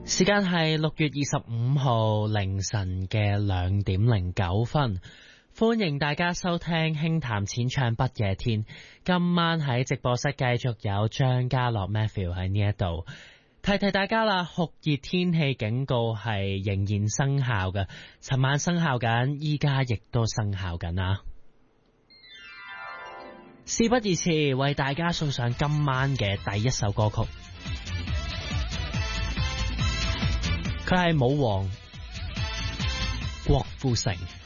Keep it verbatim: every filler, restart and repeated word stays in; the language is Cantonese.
時間係六月二十五號凌晨嘅兩點零九分，歡迎大家收聽輕談淺唱不夜天。今晚喺直播室繼續有張家樂 Matthew 喺呢一度，提提大家啦，酷熱天氣警告係仍然生效嘅，尋晚生效緊，依家亦都生效緊啊！事不宜遲，為大家送上今晚嘅第一首歌曲。佢係舞王郭富城。